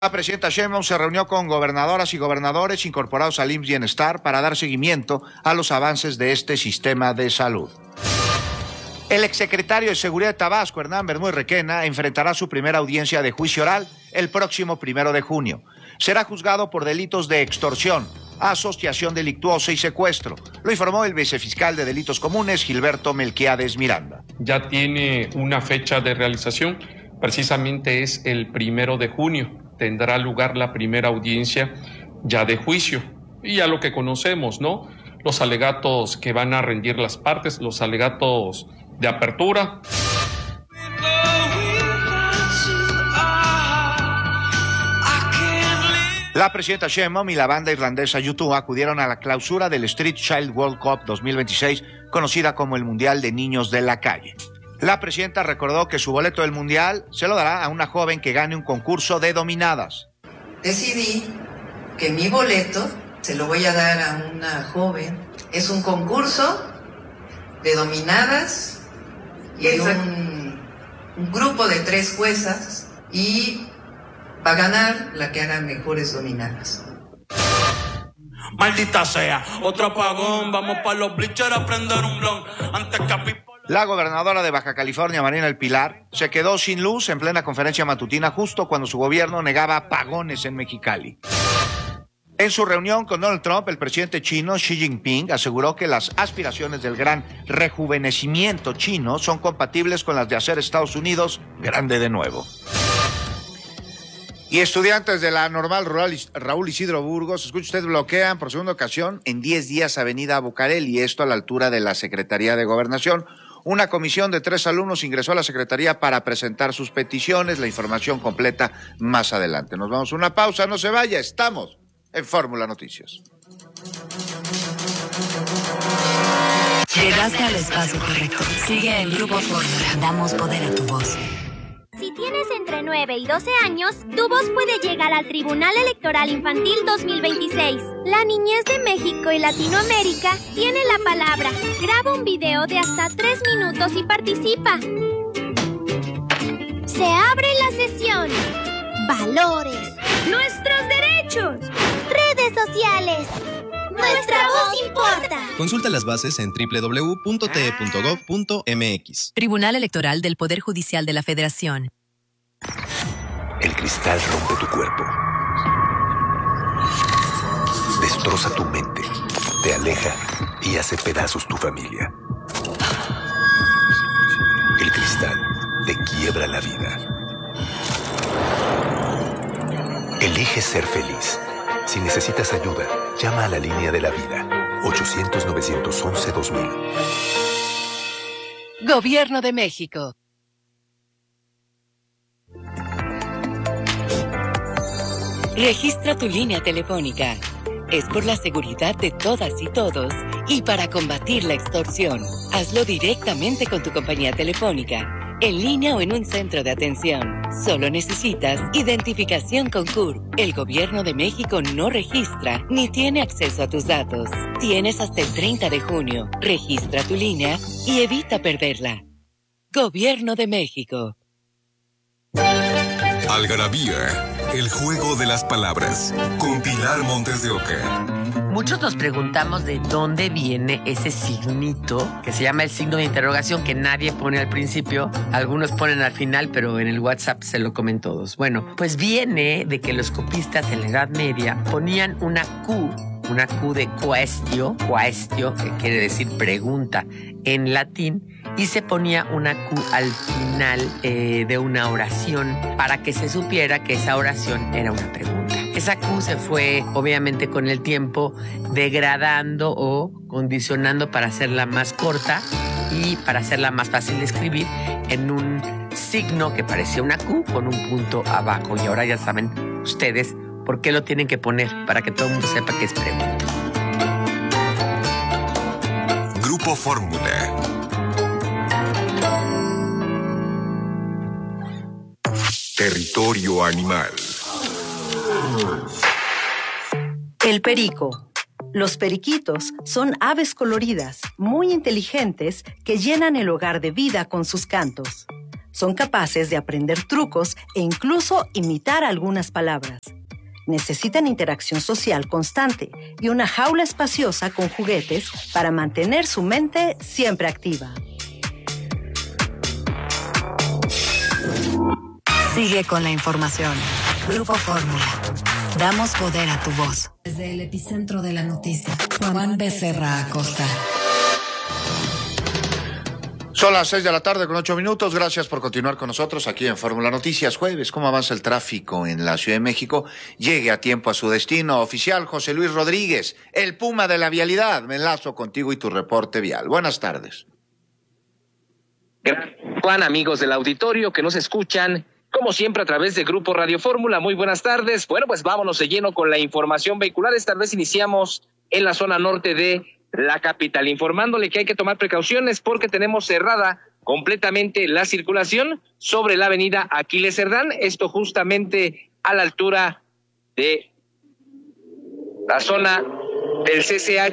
La presidenta Sheinbaum se reunió con gobernadoras y gobernadores incorporados al IMSS Bienestar para dar seguimiento a los avances de este sistema de salud. El exsecretario de Seguridad de Tabasco, Hernán Bermúdez Requena, enfrentará su primera audiencia de juicio oral el próximo 1 de junio. Será juzgado por delitos de extorsión, asociación delictuosa y secuestro. Lo informó el vicefiscal de Delitos Comunes, Gilberto Melquiades Miranda. Ya tiene una fecha de realización, precisamente es el 1 de junio. Tendrá lugar la primera audiencia ya de juicio. Y ya lo que conocemos, ¿no? Los alegatos que van a rendir las partes, los alegatos de apertura. La presidenta Sheinbaum y la banda irlandesa U2 acudieron a la clausura del Street Child World Cup 2026, conocida como el Mundial de Niños de la Calle. La presidenta recordó que su boleto del Mundial se lo dará a una joven que gane un concurso de dominadas. Decidí que mi boleto se lo voy a dar a una joven. Es un concurso de dominadas y un grupo de 3 juezas y va a ganar la que haga mejores dominadas. Maldita sea, otro apagón, vamos para los bleachers a prender un blon. Antes que La gobernadora de Baja California, Marina del Pilar, se quedó sin luz en plena conferencia matutina justo cuando su gobierno negaba apagones en Mexicali. En su reunión con Donald Trump, el presidente chino Xi Jinping aseguró que las aspiraciones del gran rejuvenecimiento chino son compatibles con las de hacer Estados Unidos grande de nuevo. Y estudiantes de la Normal Rural Raúl Isidro Burgos, escuche usted, bloquean por segunda ocasión en 10 días Avenida Bucareli, esto a la altura de la Secretaría de Gobernación. Una comisión de 3 alumnos ingresó a la Secretaría para presentar sus peticiones, la información completa más adelante. Nos vamos a una pausa, no se vaya, estamos en Fórmula Noticias. Llegaste al espacio correcto. Sigue el Grupo Fórmula. Damos poder a tu voz. Si tienes entre 9 y 12 años, tu voz puede llegar al Tribunal Electoral Infantil 2026. La niñez de México y Latinoamérica tiene la palabra. Graba un video de hasta 3 minutos y participa. Se abre la sesión. Valores. Nuestros derechos. Redes sociales. Nuestra voz importa. Consulta las bases en www.te.gov.mx. Tribunal Electoral del Poder Judicial de la Federación. El cristal rompe tu cuerpo. Destroza tu mente. Te aleja y hace pedazos tu familia. El cristal te quiebra la vida. Elige ser feliz. Si necesitas ayuda, llama a la línea de la vida, 800-911-2000. Gobierno de México. Registra tu línea telefónica. Es por la seguridad de todas y todos y para combatir la extorsión. Hazlo directamente con tu compañía telefónica, en línea o en un centro de atención. Solo necesitas identificación con CURP. El Gobierno de México no registra ni tiene acceso a tus datos. Tienes hasta el 30 de junio. Registra tu línea y evita perderla. Gobierno de México. Algarabía, el juego de las palabras, con Pilar Montes de Oca. Muchos nos preguntamos de dónde viene ese signito que se llama el signo de interrogación que nadie pone al principio, algunos ponen al final, pero en el WhatsApp se lo comen todos. Bueno, pues viene de que los copistas en la Edad Media ponían una Q de quaestio, que quiere decir pregunta en latín, y se ponía una Q al final de una oración para que se supiera que esa oración era una pregunta. Esa Q se fue, obviamente, con el tiempo degradando o condicionando para hacerla más corta y para hacerla más fácil de escribir en un signo que parecía una Q con un punto abajo. Y ahora ya saben ustedes por qué lo tienen que poner, para que todo el mundo sepa que es pregunta. Grupo Fórmula. Territorio animal. El perico. Los periquitos son aves coloridas, muy inteligentes, que llenan el hogar de vida con sus cantos. Son capaces de aprender trucos e incluso imitar algunas palabras. Necesitan interacción social constante y una jaula espaciosa con juguetes para mantener su mente siempre activa. Sigue con la información. Grupo Fórmula. Damos poder a tu voz. Desde el epicentro de la noticia, Juan Becerra Acosta. Son las 6 de la tarde con 8 minutos. Gracias por continuar con nosotros aquí en Fórmula Noticias. Jueves, ¿cómo avanza el tráfico en la Ciudad de México? Llegue a tiempo a su destino. Oficial José Luis Rodríguez, el Puma de la vialidad. Me enlazo contigo y tu reporte vial. Buenas tardes. Juan, amigos del auditorio que nos escuchan, como siempre a través de Grupo Radio Fórmula, muy buenas tardes. Bueno, pues vámonos de lleno con la información vehicular. Esta vez iniciamos en la zona norte de la capital, informándole que hay que tomar precauciones porque tenemos cerrada completamente la circulación sobre la avenida Aquiles Cerdán, esto justamente a la altura de la zona del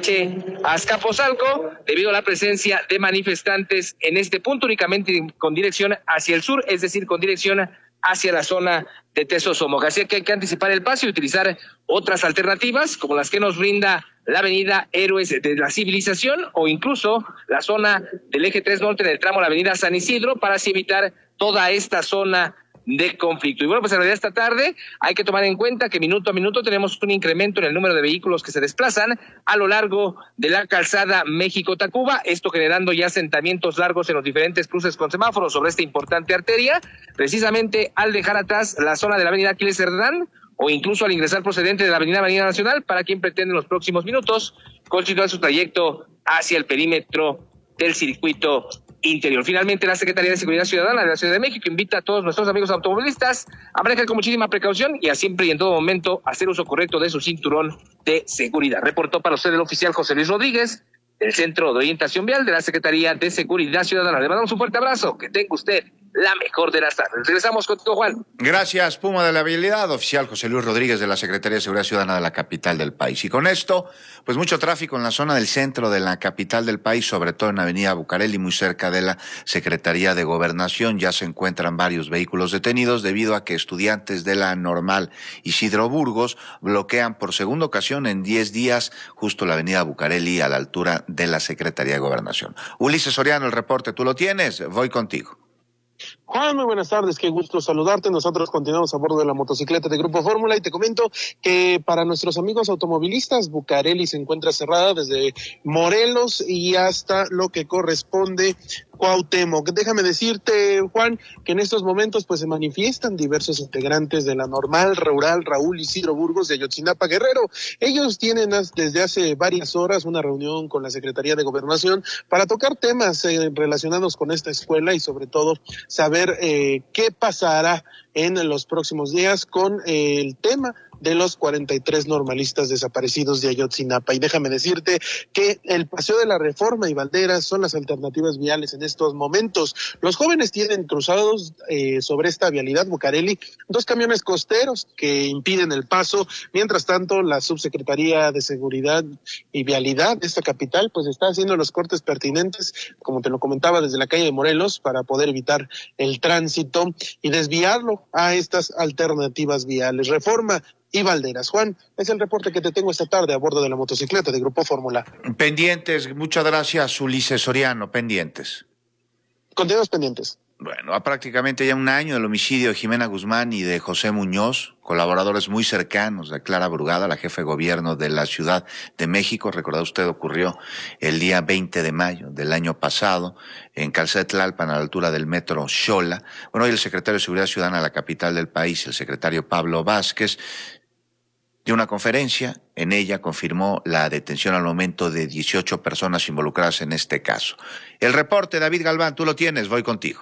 CCH Azcapotzalco, debido a la presencia de manifestantes en este punto, únicamente con dirección hacia el sur, es decir, con dirección hacia la zona de Tesosomoc. Así que hay que anticipar el paso y utilizar otras alternativas, como las que nos brinda la avenida Héroes de la Civilización o incluso la zona del eje 3 norte en el tramo de la avenida San Isidro, para así evitar toda esta zona de conflicto. Y bueno, pues en realidad esta tarde hay que tomar en cuenta que minuto a minuto tenemos un incremento en el número de vehículos que se desplazan a lo largo de la calzada México-Tacuba, esto generando ya asentamientos largos en los diferentes cruces con semáforos sobre esta importante arteria, precisamente al dejar atrás la zona de la avenida Aquiles Cerdán o incluso al ingresar procedente de la avenida Nacional, para quien pretende en los próximos minutos continuar su trayecto hacia el perímetro del circuito interior. Finalmente, la Secretaría de Seguridad Ciudadana de la Ciudad de México invita a todos nuestros amigos automovilistas a manejar con muchísima precaución y a siempre y en todo momento hacer uso correcto de su cinturón de seguridad. Reportó para usted el oficial José Luis Rodríguez, del Centro de Orientación Vial de la Secretaría de Seguridad Ciudadana. Le mandamos un fuerte abrazo. Que tenga usted la mejor de las tardes. Regresamos contigo, Juan. Gracias, Puma de la Vialidad, oficial José Luis Rodríguez de la Secretaría de Seguridad Ciudadana de la capital del país. Y con esto, pues mucho tráfico en la zona del centro de la capital del país, sobre todo en Avenida Bucareli, muy cerca de la Secretaría de Gobernación. Ya se encuentran varios vehículos detenidos debido a que estudiantes de la Normal Isidro Burgos bloquean por segunda ocasión en 10 días justo la Avenida Bucareli a la altura de la Secretaría de Gobernación. Ulises Soriano, el reporte, ¿tú lo tienes? Voy contigo. Juan, muy buenas tardes, qué gusto saludarte. Nosotros continuamos a bordo de la motocicleta de Grupo Fórmula y te comento que para nuestros amigos automovilistas, Bucareli se encuentra cerrada desde Morelos y hasta lo que corresponde Cuauhtémoc. Déjame decirte, Juan, que en estos momentos pues se manifiestan diversos integrantes de la Normal Rural Raúl Isidro Burgos de Ayotzinapa, Guerrero. Ellos tienen desde hace varias horas una reunión con la Secretaría de Gobernación para tocar temas relacionados con esta escuela y sobre todo saber qué pasará en los próximos días con el tema de los 43 normalistas desaparecidos de Ayotzinapa. Y déjame decirte que el Paseo de la Reforma y Valderas son las alternativas viales en estos momentos. Los jóvenes tienen cruzados sobre esta vialidad Bucareli 2 camiones costeros que impiden el paso. Mientras tanto, la Subsecretaría de Seguridad y Vialidad de esta capital pues está haciendo los cortes pertinentes, como te lo comentaba, desde la calle de Morelos, para poder evitar el tránsito y desviarlo a estas alternativas viales. Reforma y Valderas. Juan, es el reporte que te tengo esta tarde a bordo de la motocicleta de Grupo Fórmula. Pendientes, muchas gracias, Ulises Soriano, pendientes. Continuamos pendientes. Bueno, a prácticamente ya un año del homicidio de Jimena Guzmán y de José Muñoz, colaboradores muy cercanos de Clara Brugada, la jefa de gobierno de la Ciudad de México. Recordá usted, ocurrió el día 20 de mayo del año pasado en Calzada de Tlalpan, a la altura del metro Xola. Bueno, hoy el secretario de Seguridad Ciudadana de la capital del país, el secretario Pablo Vázquez, dio una conferencia. En ella confirmó la detención al momento de 18 personas involucradas en este caso. El reporte, David Galván, tú lo tienes, voy contigo.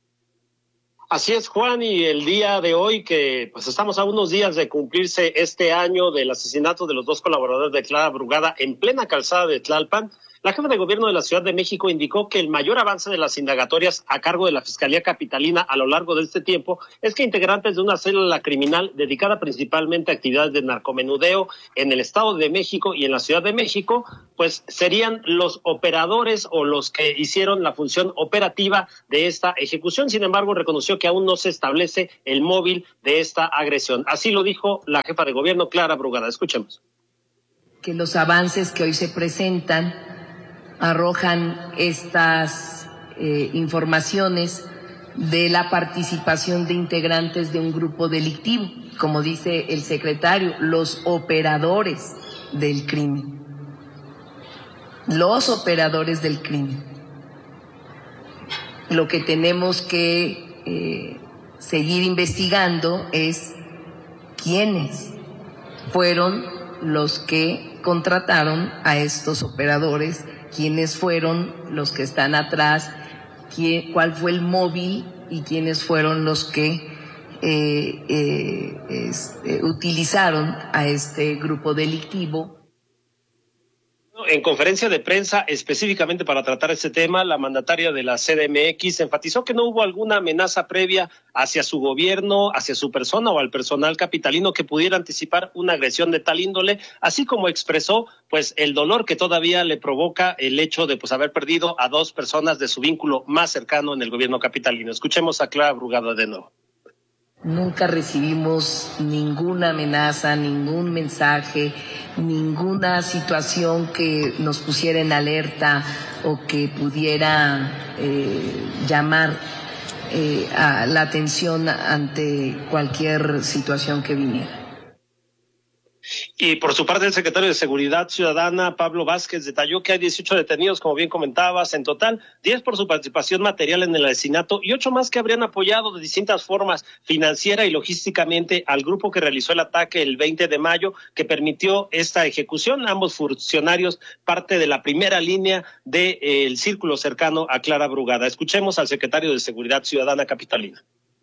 Así es, Juan, y el día de hoy que pues estamos a unos días de cumplirse este año del asesinato de los 2 colaboradores de Clara Brugada en plena calzada de Tlalpan, La jefa de gobierno de la Ciudad de México indicó que el mayor avance de las indagatorias a cargo de la Fiscalía Capitalina a lo largo de este tiempo es que integrantes de una célula criminal dedicada principalmente a actividades de narcomenudeo en el Estado de México y en la Ciudad de México, pues serían los operadores o los que hicieron la función operativa de esta ejecución. Sin embargo, reconoció que aún no se establece el móvil de esta agresión. Así lo dijo la jefa de gobierno, Clara Brugada. Escuchemos. Que los avances que hoy se presentan arrojan estas informaciones de la participación de integrantes de un grupo delictivo, como dice el secretario, los operadores del crimen. Los operadores del crimen. Lo que tenemos que seguir investigando es quiénes fueron los que contrataron a estos operadores, quiénes fueron los que están atrás, cuál fue el móvil y quiénes fueron los que utilizaron a este grupo delictivo. En conferencia de prensa específicamente para tratar este tema, la mandataria de la CDMX enfatizó que no hubo alguna amenaza previa hacia su gobierno, hacia su persona o al personal capitalino que pudiera anticipar una agresión de tal índole, así como expresó pues el dolor que todavía le provoca el hecho de pues haber perdido a dos personas de su vínculo más cercano en el gobierno capitalino. Escuchemos a Clara Brugada de nuevo. Nunca recibimos ninguna amenaza, ningún mensaje, ninguna situación que nos pusiera en alerta o que pudiera llamar a la atención ante cualquier situación que viniera. Y por su parte, el secretario de Seguridad Ciudadana, Pablo Vázquez, detalló que hay 18 detenidos, como bien comentabas, en total, 10 por su participación material en el asesinato y 8 más que habrían apoyado de distintas formas, financiera y logísticamente, al grupo que realizó el ataque el 20 de mayo, que permitió esta ejecución. Ambos funcionarios, parte de la primera línea del círculo cercano a Clara Brugada. Escuchemos al secretario de Seguridad Ciudadana capitalina.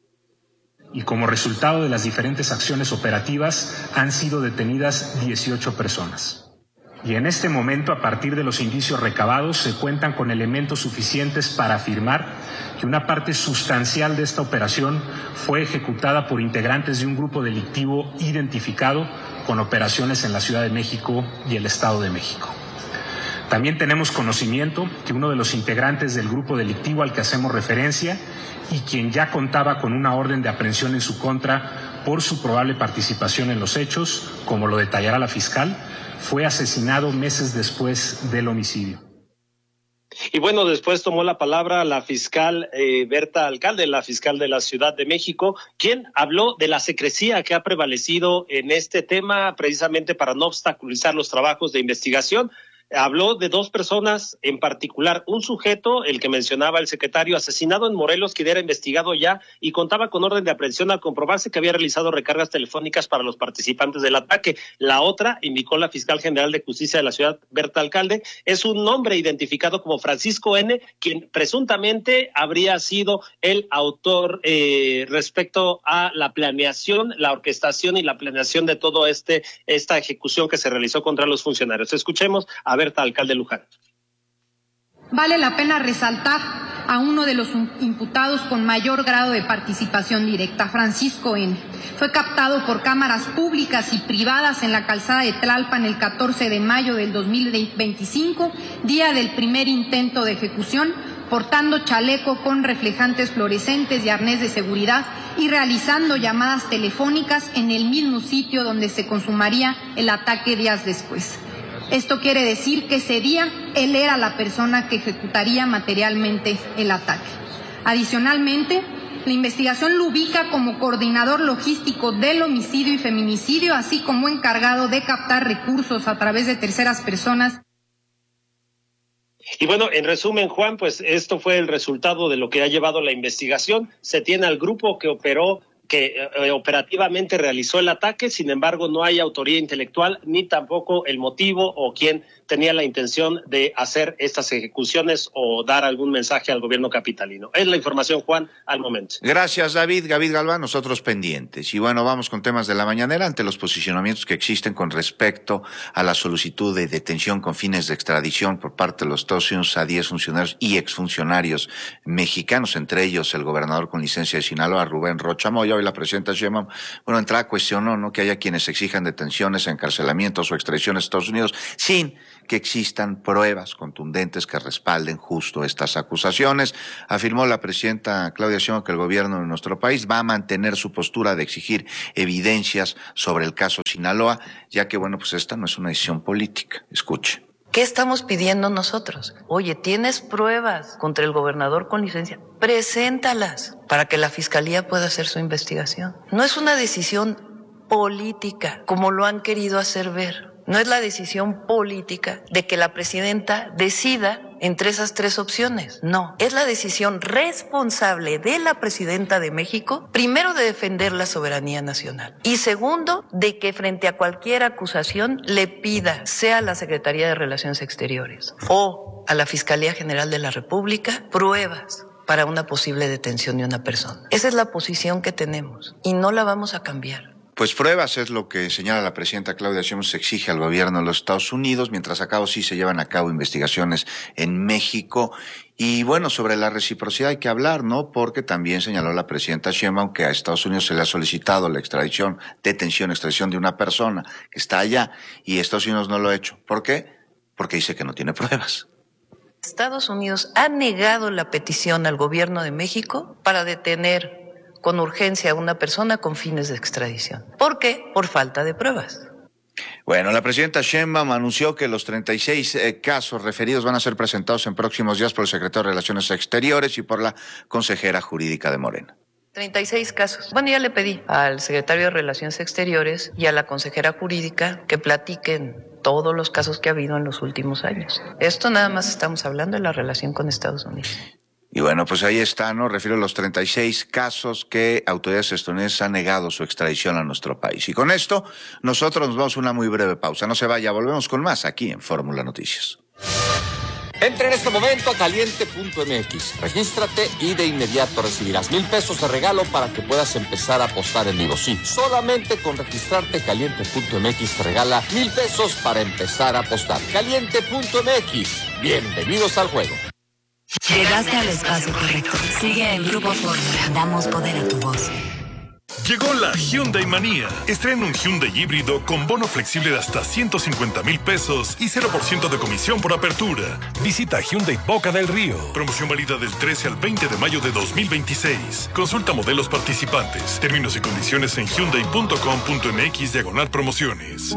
Y como resultado de las diferentes acciones operativas han sido detenidas 18 personas. Y en este momento, a partir de los indicios recabados, se cuentan con elementos suficientes para afirmar que una parte sustancial de esta operación fue ejecutada por integrantes de un grupo delictivo identificado con operaciones en la Ciudad de México y el Estado de México. También tenemos conocimiento que uno de los integrantes del grupo delictivo al que hacemos referencia y quien ya contaba con una orden de aprehensión en su contra por su probable participación en los hechos, como lo detallará la fiscal, fue asesinado meses después del homicidio. Y bueno, después tomó la palabra la fiscal Berta Alcalde, la fiscal de la Ciudad de México, quien habló de la secrecía que ha prevalecido en este tema, precisamente para no obstaculizar los trabajos de investigación. Habló de dos personas en particular, un sujeto, el que mencionaba el secretario, asesinado en Morelos, que era investigado ya y contaba con orden de aprehensión al comprobarse que había realizado recargas telefónicas para los participantes del ataque. La otra, indicó la fiscal general de justicia de la ciudad, Berta Alcalde, es un hombre identificado como Francisco N., quien presuntamente habría sido el autor respecto a la planeación, la orquestación y la planeación de todo esta ejecución que se realizó contra los funcionarios. Escuchemos a Berta Alcalde Luján. Vale la pena resaltar a uno de los imputados con mayor grado de participación directa, Francisco N. Fue captado por cámaras públicas y privadas en la calzada de Tlalpan el 14 de mayo del 2025, día del primer intento de ejecución, portando chaleco con reflejantes fluorescentes y arnés de seguridad y realizando llamadas telefónicas en el mismo sitio donde se consumaría el ataque días después. Esto quiere decir que ese día él era la persona que ejecutaría materialmente el ataque. Adicionalmente, la investigación lo ubica como coordinador logístico del homicidio y feminicidio, así como encargado de captar recursos a través de terceras personas. Y bueno, en resumen, Juan, pues esto fue el resultado de lo que ha llevado la investigación. Se tiene al grupo que operó, que operativamente realizó el ataque. Sin embargo, no hay autoría intelectual ni tampoco el motivo o quién tenía la intención de hacer estas ejecuciones o dar algún mensaje al gobierno capitalino. Es la información, Juan, al momento. Gracias, David Galván, nosotros pendientes. Y bueno, vamos con temas de la mañanera ante los posicionamientos que existen con respecto a la solicitud de detención con fines de extradición por parte de los Estados Unidos a 10 funcionarios y exfuncionarios mexicanos, entre ellos el gobernador con licencia de Sinaloa, Rubén Rocha Moya. Hoy la presidenta Sheinbaum, entrada cuestionó, ¿no?, que haya quienes exijan detenciones, encarcelamientos o extradiciones a Estados Unidos sin que existan pruebas contundentes que respalden justo estas acusaciones. Afirmó la presidenta Claudia Sheinbaum que el gobierno de nuestro país va a mantener su postura de exigir evidencias sobre el caso Sinaloa, ya que, pues esta no es una decisión política. Escuche. ¿Qué estamos pidiendo nosotros? Oye, ¿tienes pruebas contra el gobernador con licencia? Preséntalas para que la fiscalía pueda hacer su investigación. No es una decisión política, como lo han querido hacer ver. No es la decisión política de que la presidenta decida entre esas tres opciones. No, es la decisión responsable de la presidenta de México, primero de defender la soberanía nacional y segundo de que frente a cualquier acusación le pida, sea a la Secretaría de Relaciones Exteriores o a la Fiscalía General de la República, pruebas para una posible detención de una persona. Esa es la posición que tenemos y no la vamos a cambiar. Pues pruebas es lo que señala la presidenta Claudia Sheinbaum, se exige al gobierno de los Estados Unidos, mientras sí se llevan a cabo investigaciones en México. Y sobre la reciprocidad hay que hablar, ¿no? Porque también señaló la presidenta Sheinbaum que a Estados Unidos se le ha solicitado la extradición de una persona que está allá y Estados Unidos no lo ha hecho. ¿Por qué? Porque dice que no tiene pruebas. Estados Unidos ha negado la petición al gobierno de México para detener con urgencia a una persona con fines de extradición. ¿Por qué? Por falta de pruebas. La presidenta Sheinbaum anunció que los 36 casos referidos van a ser presentados en próximos días por el secretario de Relaciones Exteriores y por la consejera jurídica de Morena. 36 casos. Ya le pedí al secretario de Relaciones Exteriores y a la consejera jurídica que platiquen todos los casos que ha habido en los últimos años. Esto nada más estamos hablando de la relación con Estados Unidos. Y ahí está, ¿no? Refiero a los 36 casos que autoridades estadounidenses han negado su extradición a nuestro país. Y con esto, nosotros nos vamos a una muy breve pausa. No se vaya, volvemos con más aquí en Fórmula Noticias. Entra en este momento a caliente.mx, regístrate y de inmediato recibirás $1,000 de regalo para que puedas empezar a apostar en vivo. Sí, solamente con registrarte caliente.mx te regala $1,000 para empezar a apostar. Caliente.mx, bienvenidos al juego. Llegaste al espacio correcto. Sigue en Grupo Fórmula. Damos poder a tu voz. Llegó la Hyundai Manía. Estrena un Hyundai híbrido con bono flexible de hasta $150,000 y 0% de comisión por apertura. Visita Hyundai Boca del Río. Promoción válida del 13 al 20 de mayo de 2026. Consulta modelos participantes. Términos y condiciones en hyundai.com.mx/promociones.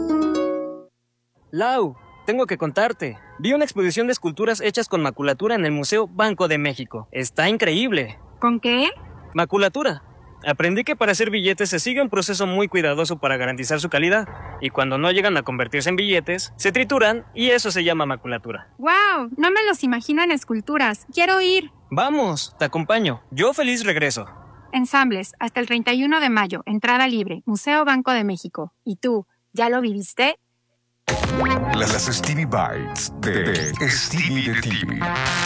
Lau, tengo que contarte. Vi una exposición de esculturas hechas con maculatura en el Museo Banco de México. Está increíble. ¿Con qué? Maculatura. Aprendí que para hacer billetes se sigue un proceso muy cuidadoso para garantizar su calidad. Y cuando no llegan a convertirse en billetes, se trituran y eso se llama maculatura. ¡Wow! No me los imagino en esculturas. ¡Quiero ir! Vamos, te acompaño. Yo feliz regreso. Ensambles, hasta el 31 de mayo. Entrada libre. Museo Banco de México. ¿Y tú, ya lo viviste? Las Stevie Bites de Stevie de TV.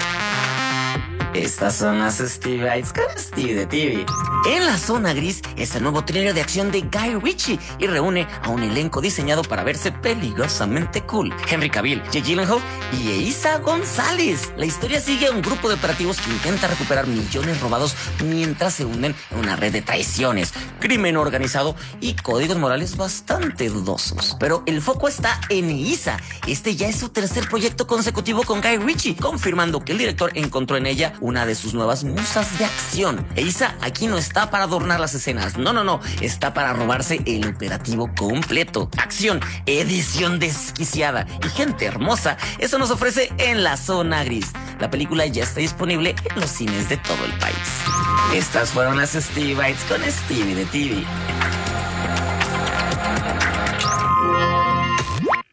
Estas son las Stevie Bites con Stevie de TV. En la zona gris es el nuevo thriller de acción de Guy Ritchie y reúne a un elenco diseñado para verse peligrosamente cool. Henry Cavill, Jake Gyllenhaal y Eiza González. La historia sigue a un grupo de operativos que intenta recuperar millones robados mientras se hunden en una red de traiciones, crimen organizado y códigos morales bastante dudosos. Pero el foco está en Eiza. Este ya es su tercer proyecto consecutivo con Guy Ritchie, confirmando que el director encontró en ella una de sus nuevas musas de acción. Eiza aquí no está para adornar las escenas, no, está para robarse el operativo completo. Acción, edición desquiciada y gente hermosa, eso nos ofrece en la zona gris. La película ya está disponible en los cines de todo el país. Estas fueron las Stevie Bites con Stevie de TV.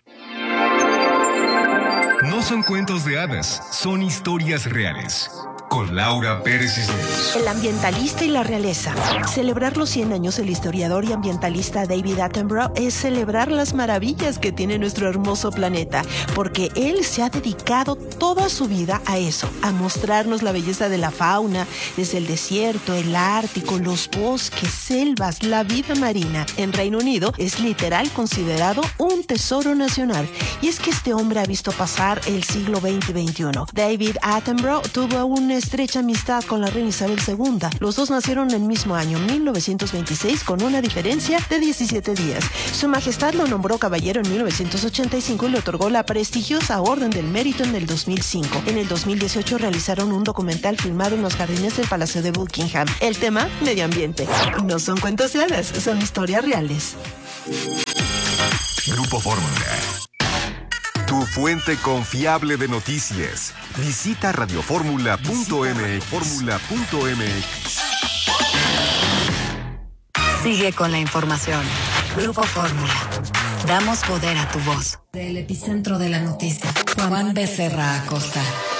No son cuentos de hadas, son historias reales. con Laura Pérez Cisneros. El ambientalista y la realeza. Celebrar los 100 años del historiador y ambientalista David Attenborough es celebrar las maravillas que tiene nuestro hermoso planeta, porque él se ha dedicado toda su vida a eso, a mostrarnos la belleza de la fauna, desde el desierto, el Ártico, los bosques, selvas, la vida marina. En Reino Unido es literal considerado un tesoro nacional. Y es que este hombre ha visto pasar el siglo XX y XXI. David Attenborough tuvo una estrecha amistad con la reina Isabel II. Los dos nacieron en el mismo año, 1926, con una diferencia de 17 días. Su Majestad lo nombró caballero en 1985 y le otorgó la prestigiosa Orden del Mérito en el 2005. En el 2018 realizaron un documental filmado en los jardines del Palacio de Buckingham. El tema, medio ambiente. No son cuentos de hadas, son historias reales. Grupo Fórmula. Tu fuente confiable de noticias. Visita radioformula.mx. Sigue con la información. Grupo Fórmula. Damos poder a tu voz. Del epicentro de la noticia. Juan Becerra Acosta.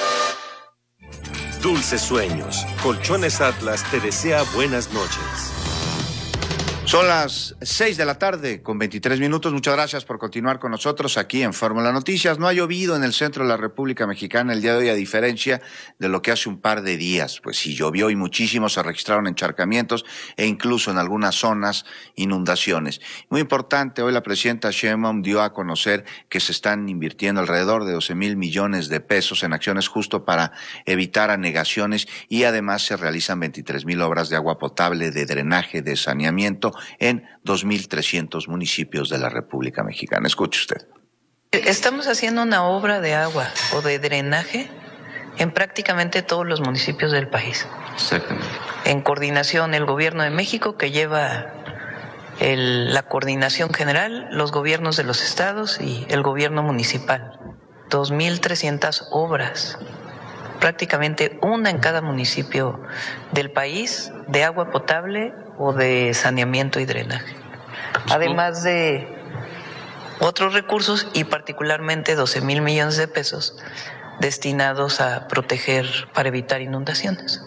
Dulces sueños. Colchones Atlas te desea buenas noches. Son las 6 de la tarde con 23 minutos. Muchas gracias por continuar con nosotros aquí en Fórmula Noticias. No ha llovido en el centro de la República Mexicana el día de hoy, a diferencia de lo que hace un par de días. Pues sí, llovió y muchísimo, se registraron encharcamientos e incluso en algunas zonas inundaciones. Muy importante, hoy la presidenta Sheinbaum dio a conocer que se están invirtiendo alrededor de 12,000 millones de pesos en acciones justo para evitar anegaciones y además se realizan 23,000 obras de agua potable, de drenaje, de saneamiento en 2,300 municipios de la República Mexicana. Escuche usted. Estamos haciendo una obra de agua o de drenaje en prácticamente todos los municipios del país. Exactamente. En coordinación el Gobierno de México, que lleva la coordinación general, los gobiernos de los estados y el gobierno municipal. 2,300 obras, prácticamente una en cada municipio del país, de agua potable o de saneamiento y drenaje. Además de otros recursos y particularmente 12,000 millones de pesos destinados a proteger para evitar inundaciones.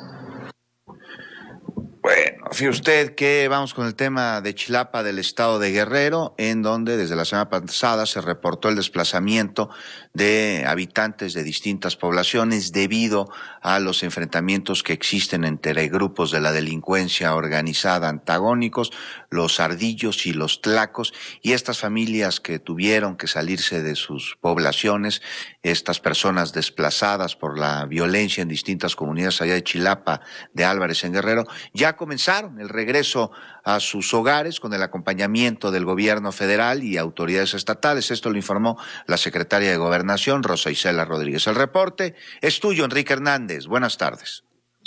Bueno, fíjese usted que vamos con el tema de Chilapa, del estado de Guerrero, en donde desde la semana pasada se reportó el desplazamiento de habitantes de distintas poblaciones debido a los enfrentamientos que existen entre grupos de la delincuencia organizada antagónicos, los ardillos y los tlacos, y estas familias que tuvieron que salirse de sus poblaciones, estas personas desplazadas por la violencia en distintas comunidades allá de Chilapa, de Álvarez en Guerrero, ya comenzaron el regreso a sus hogares con el acompañamiento del gobierno federal y autoridades estatales. Esto lo informó la secretaria de Gobernación, Rosa Isela Rodríguez. El reporte es tuyo, Enrique Hernández. Buenas tardes.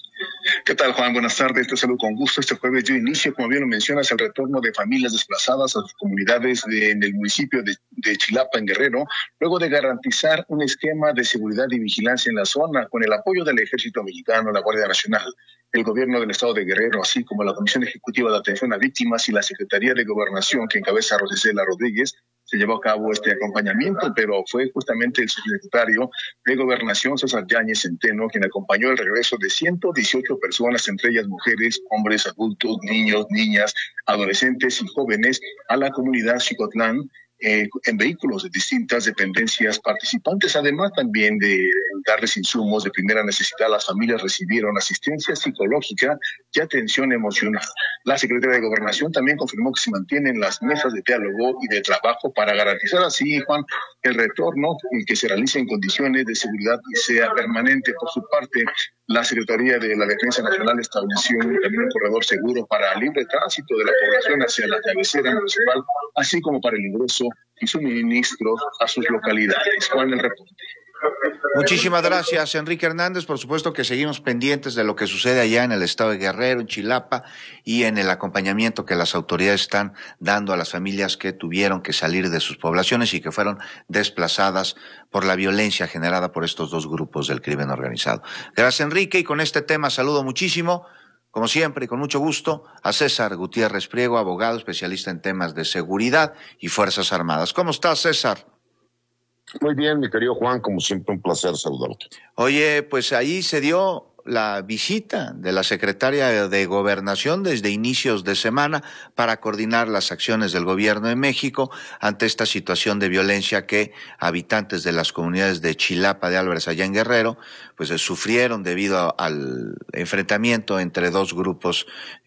¿Qué tal, Juan? Buenas tardes. Te saludo con gusto. Este jueves dio inicio, como bien lo mencionas, el retorno de familias desplazadas a sus comunidades en el municipio de Chilapa, en Guerrero, luego de garantizar un esquema de seguridad y vigilancia en la zona con el apoyo del Ejército Mexicano, la Guardia Nacional, el Gobierno del Estado de Guerrero, así como la Comisión Ejecutiva de Atención a Víctimas y la Secretaría de Gobernación, que encabeza Rosa Isela Rodríguez. Se llevó a cabo este acompañamiento, pero fue justamente el subsecretario de Gobernación, César Yáñez Centeno, quien acompañó el regreso de 118 personas, entre ellas mujeres, hombres, adultos, niños, niñas, adolescentes y jóvenes, a la comunidad Xicotlán, en vehículos de distintas dependencias participantes, además también de darles insumos de primera necesidad. Las familias recibieron asistencia psicológica y atención emocional. La Secretaría de Gobernación también confirmó que se mantienen las mesas de diálogo y de trabajo para garantizar así, Juan, el retorno y que se realice en condiciones de seguridad y sea permanente. Por su parte, la Secretaría de la Defensa Nacional estableció también un corredor seguro para libre tránsito de la población hacia la cabecera municipal, así como para el ingreso y suministros a sus localidades. Juan, el reporte. Muchísimas gracias, Enrique Hernández. Por supuesto que seguimos pendientes de lo que sucede allá en el estado de Guerrero, en Chilapa, y en el acompañamiento que las autoridades están dando a las familias que tuvieron que salir de sus poblaciones y que fueron desplazadas por la violencia generada por estos dos grupos del crimen organizado. Gracias, Enrique, y con este tema saludo muchísimo, como siempre y con mucho gusto, a César Gutiérrez Priego, abogado especialista en temas de seguridad y Fuerzas Armadas. ¿Cómo estás, César? Muy bien, mi querido Juan, como siempre un placer saludarte. Oye, pues ahí se dio la visita de la secretaria de Gobernación desde inicios de semana para coordinar las acciones del gobierno de México ante esta situación de violencia que habitantes de las comunidades de Chilapa de Álvarez allá en Guerrero pues sufrieron debido al enfrentamiento entre dos grupos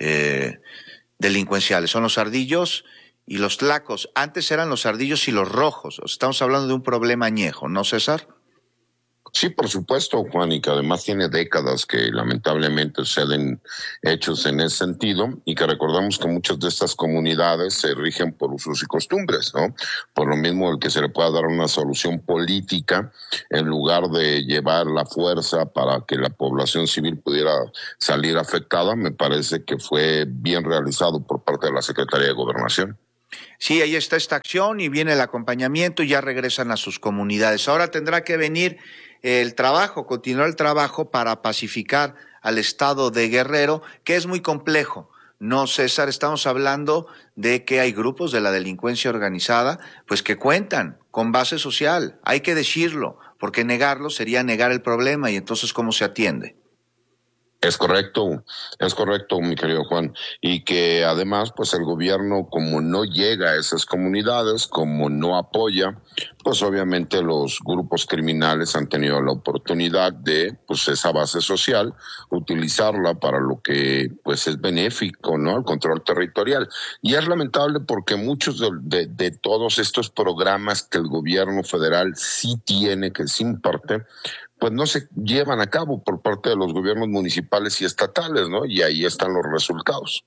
delincuenciales. Son los ardillos y los tlacos. Antes eran los ardillos y los rojos. Estamos hablando de un problema añejo, ¿no, César? Sí, por supuesto, Juan, y que además tiene décadas que lamentablemente suceden hechos en ese sentido, y que recordamos que muchas de estas comunidades se rigen por usos y costumbres, ¿no? Por lo mismo, el que se le pueda dar una solución política en lugar de llevar la fuerza para que la población civil pudiera salir afectada, me parece que fue bien realizado por parte de la Secretaría de Gobernación. Sí, ahí está esta acción y viene el acompañamiento y ya regresan a sus comunidades. Ahora tendrá que venir el trabajo, continuar el trabajo para pacificar al estado de Guerrero, que es muy complejo. No, César, estamos hablando de que hay grupos de la delincuencia organizada, pues que cuentan con base social. Hay que decirlo, porque negarlo sería negar el problema y entonces ¿cómo se atiende? Es correcto, mi querido Juan, y que además, pues el gobierno, como no llega a esas comunidades, como no apoya, pues obviamente los grupos criminales han tenido la oportunidad de, pues esa base social, utilizarla para lo que, pues es benéfico, ¿no? El control territorial. Y es lamentable porque muchos de todos estos programas que el gobierno federal sí tiene, que sí imparte, pues no se llevan a cabo por parte de los gobiernos municipales y estatales, ¿no? Y ahí están los resultados.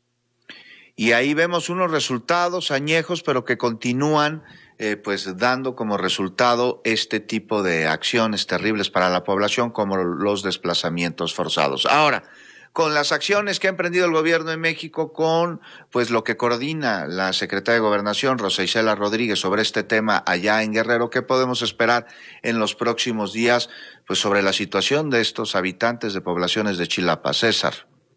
Y ahí vemos unos resultados añejos, pero que continúan pues dando como resultado este tipo de acciones terribles para la población, como los desplazamientos forzados. Ahora, con las acciones que ha emprendido el gobierno de México, con pues lo que coordina la secretaria de Gobernación, Rosa Isela Rodríguez, sobre este tema allá en Guerrero, ¿qué podemos esperar en los próximos días pues sobre la situación de estos habitantes de poblaciones de Chilapa? César.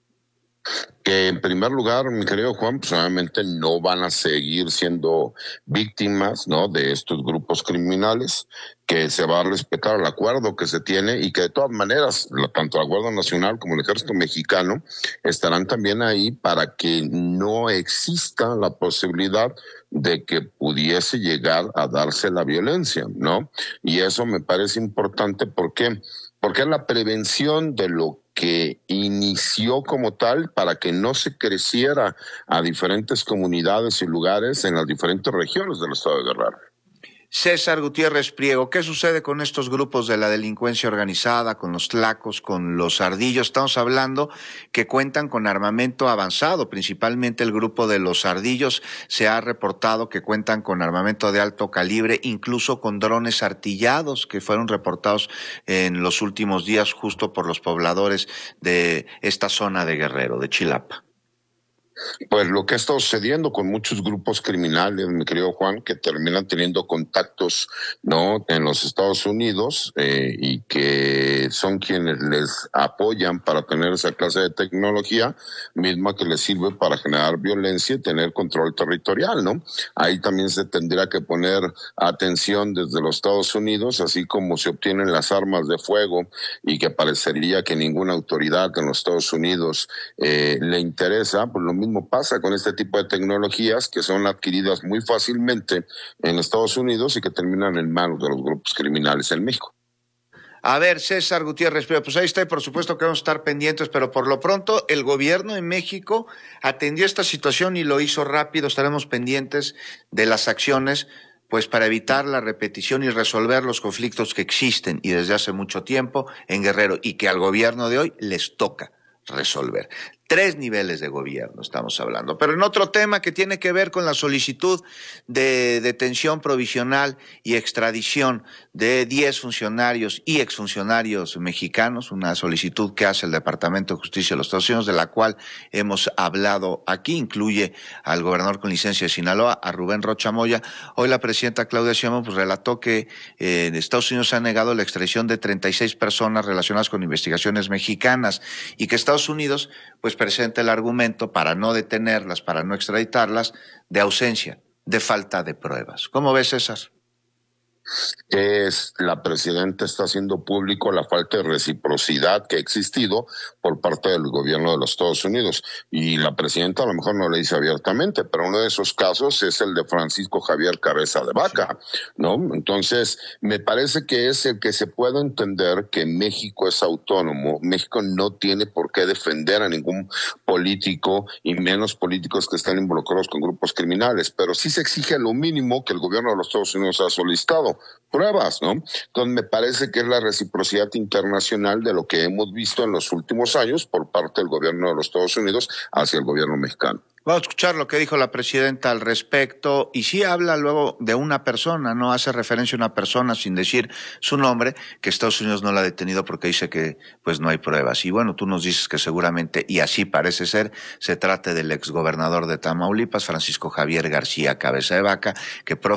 Que en primer lugar, mi querido Juan, pues obviamente no van a seguir siendo víctimas, ¿no? De estos grupos criminales, que se va a respetar el acuerdo que se tiene y que de todas maneras, tanto la Guardia Nacional como el Ejército Mexicano estarán también ahí para que no exista la posibilidad de que pudiese llegar a darse la violencia, ¿no? Y eso me parece importante porque es la prevención de lo que inició como tal para que no se creciera a diferentes comunidades y lugares en las diferentes regiones del estado de Guerrero. César Gutiérrez Priego, ¿qué sucede con estos grupos de la delincuencia organizada, con los tlacos, con los ardillos? Estamos hablando que cuentan con armamento avanzado, principalmente el grupo de los ardillos se ha reportado que cuentan con armamento de alto calibre, incluso con drones artillados que fueron reportados en los últimos días justo por los pobladores de esta zona de Guerrero, de Chilapa. Pues lo que ha estado sucediendo con muchos grupos criminales, mi querido Juan, que terminan teniendo contactos, ¿no? En los Estados Unidos y que son quienes les apoyan para tener esa clase de tecnología misma que les sirve para generar violencia y tener control territorial, ¿no? Ahí también se tendría que poner atención desde los Estados Unidos, así como se obtienen las armas de fuego y que parecería que ninguna autoridad en los Estados Unidos le interesa, pues lo mismo pasa con este tipo de tecnologías que son adquiridas muy fácilmente en Estados Unidos y que terminan en manos de los grupos criminales en México. A ver, César Gutiérrez, pues ahí está y por supuesto que vamos a estar pendientes, pero por lo pronto el gobierno de México atendió esta situación y lo hizo rápido. Estaremos pendientes de las acciones pues para evitar la repetición y resolver los conflictos que existen y desde hace mucho tiempo en Guerrero y que al gobierno de hoy les toca resolver. 3 niveles de gobierno estamos hablando. Pero en otro tema que tiene que ver con la solicitud de detención provisional y extradición de 10 funcionarios y exfuncionarios mexicanos, una solicitud que hace el Departamento de Justicia de los Estados Unidos, de la cual hemos hablado aquí, incluye al gobernador con licencia de Sinaloa, a Rubén Rocha Moya. Hoy la presidenta Claudia Sheinbaum pues relató que en Estados Unidos se ha negado la extradición de 36 personas relacionadas con investigaciones mexicanas y que Estados Unidos pues presenta el argumento para no detenerlas, para no extraditarlas, de ausencia, de falta de pruebas. ¿Cómo ves, César? la presidenta está haciendo público la falta de reciprocidad que ha existido por parte del gobierno de los Estados Unidos. Y la presidenta a lo mejor no le dice abiertamente, pero uno de esos casos es el de Francisco Javier Cabeza de Vaca, ¿no? Entonces, me parece que es el que se puede entender que México es autónomo. México no tiene por qué defender a ningún político y menos políticos que están involucrados con grupos criminales, pero sí se exige lo mínimo que el gobierno de los Estados Unidos ha solicitado, pruebas, ¿no? Entonces me parece que es la reciprocidad internacional de lo que hemos visto en los últimos años por parte del gobierno de los Estados Unidos hacia el gobierno mexicano. Vamos a escuchar lo que dijo la presidenta al respecto, y sí habla luego de una persona, no hace referencia a una persona sin decir su nombre, que Estados Unidos no la ha detenido porque dice que pues no hay pruebas. Y bueno, tú nos dices que seguramente, y así parece ser, se trate del exgobernador de Tamaulipas, Francisco Javier García Cabeza de Vaca, que